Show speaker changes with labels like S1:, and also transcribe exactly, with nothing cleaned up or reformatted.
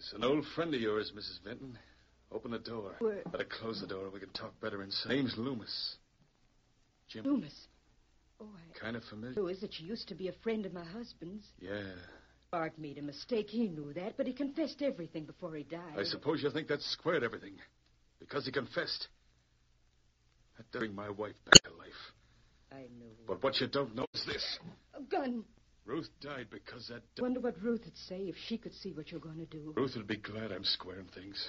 S1: It's an old friend of yours, Missus Vinton. Open the door.
S2: Where?
S1: Better close the door. We can talk better inside. Name's Loomis. Jim.
S2: Loomis. Oh, I...
S1: Kind of familiar?
S2: Who is it? She used to be a friend of my husband's.
S1: Yeah.
S2: Bart made a mistake. He knew that, but he confessed everything before he died.
S1: I suppose you think that squared everything. Because he confessed. That does bring my wife back to life.
S2: I know.
S1: But what you don't know is this.
S2: A gun.
S1: Ruth died because that...
S2: I wonder what Ruth would say if she could see what you're going to do.
S1: Ruth would be glad I'm squaring things.